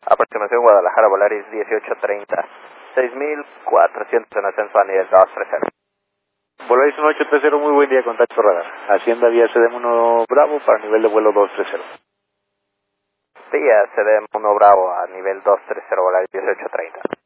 Aproximación Guadalajara, Volaris 1830. 6.400 en ascenso a nivel 230. Volaris 1830, muy buen día, contacto radar. Hacienda vía CDM1 Bravo para nivel de vuelo 230. Vía CDM1 Bravo a nivel 230, Volaris 1830.